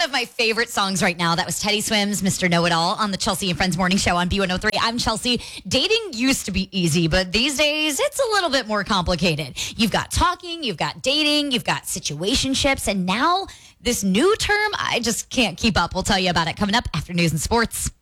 of my favorite songs right now. That was Teddy Swims, Mr. Know-It-All on the Chelsea and Friends Morning Show on B103. I'm Chelsea. Dating used to be easy, but these days it's a little bit more complicated. You've got talking, you've got dating, you've got situationships, and now this new term, I just can't keep up. We'll tell you about it coming up after news and sports.